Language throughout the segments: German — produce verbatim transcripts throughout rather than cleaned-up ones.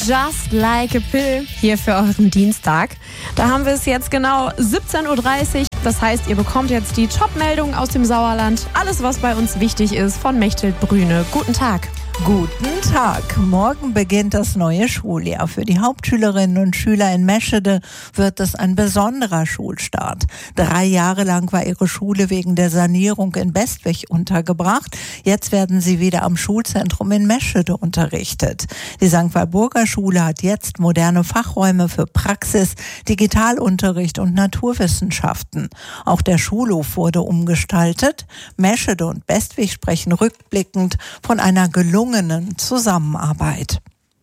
Just Like a Pill hier für euren Dienstag. Da haben wir es jetzt genau siebzehn Uhr dreißig. Das heißt, ihr bekommt jetzt die Top-Meldungen aus dem Sauerland. Alles, was bei uns wichtig ist, von Mechthild Brüne. Guten Tag. Guten Tag. Morgen beginnt das neue Schuljahr. Für die Hauptschülerinnen und Schüler in Meschede wird es ein besonderer Schulstart. Drei Jahre lang war ihre Schule wegen der Sanierung in Bestwig untergebracht. Jetzt werden sie wieder am Schulzentrum in Meschede unterrichtet. Die Sankt Walburger Schule hat jetzt moderne Fachräume für Praxis, Digitalunterricht und Naturwissenschaften. Auch der Schulhof wurde umgestaltet. Meschede und Bestwig sprechen rückblickend von einer gelungenen Zusammenarbeit.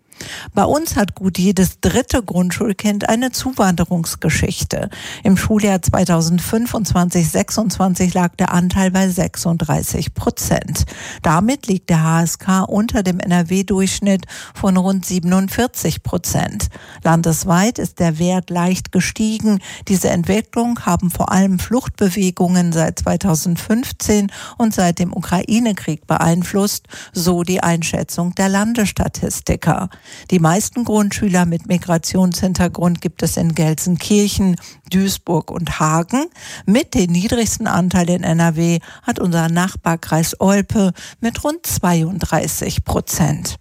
Bei uns hat gut jedes dritte Grundschulkind eine Zuwanderungsgeschichte. Im Schuljahr zweitausendfünfundzwanzig sechsundzwanzig lag der Anteil bei sechsunddreißig Prozent. Damit liegt der H S K unter dem N R W-Durchschnitt von rund siebenundvierzig Prozent. Landesweit ist der Wert leicht gestiegen. Diese Entwicklung haben vor allem Fluchtbewegungen seit zweitausendfünfzehn und seit dem Ukraine-Krieg beeinflusst, so die Einschätzung der Landesstatistiker. Die meisten Grundschüler mit Migrationshintergrund gibt es in Gelsenkirchen, Duisburg und Hagen. Mit den niedrigsten Anteil in N R W hat unser Nachbarkreis Olpe mit rund zweiunddreißig Prozent.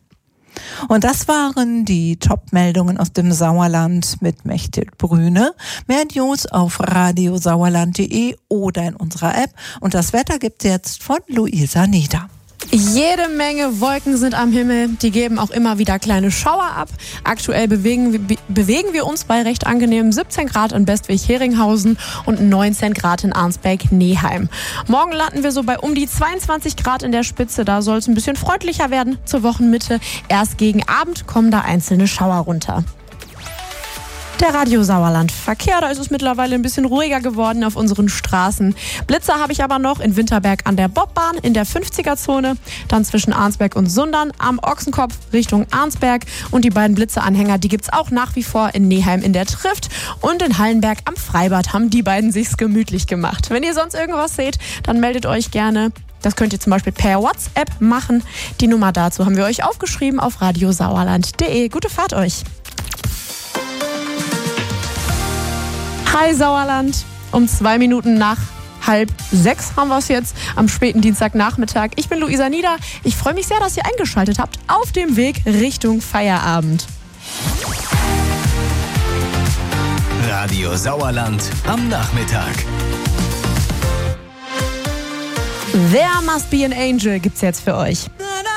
Und das waren die Top-Meldungen aus dem Sauerland mit Mechthild Brüne. Mehr News auf radiosauerland punkt de oder in unserer App. Und das Wetter gibt's jetzt von Luisa Nieder. Jede Menge Wolken sind am Himmel, die geben auch immer wieder kleine Schauer ab. Aktuell bewegen, wir- bewegen wir uns bei recht angenehmen siebzehn Grad in Bestwig-Heringhausen und neunzehn Grad in Arnsberg-Neheim. Morgen landen wir so bei um die zweiundzwanzig Grad in der Spitze, da soll es ein bisschen freundlicher werden zur Wochenmitte. Erst gegen Abend kommen da einzelne Schauer runter. Der Radio Sauerland Verkehr, da ist es mittlerweile ein bisschen ruhiger geworden auf unseren Straßen. Blitzer habe ich aber noch in Winterberg an der Bobbahn in der fünfziger-Zone, dann zwischen Arnsberg und Sundern am Ochsenkopf Richtung Arnsberg und die beiden Blitzeranhänger, die gibt's auch nach wie vor in Neheim in der Trift und in Hallenberg am Freibad haben die beiden sich's gemütlich gemacht. Wenn ihr sonst irgendwas seht, dann meldet euch gerne. Das könnt ihr zum Beispiel per WhatsApp machen. Die Nummer dazu haben wir euch aufgeschrieben auf radiosauerland punkt de. Gute Fahrt euch! Hi Sauerland, um zwei Minuten nach halb sechs haben wir es jetzt am späten Dienstagnachmittag. Ich bin Luisa Nieder. Ich freue mich sehr, dass ihr eingeschaltet habt auf dem Weg Richtung Feierabend. Radio Sauerland am Nachmittag. There Must Be an Angel gibt's jetzt für euch.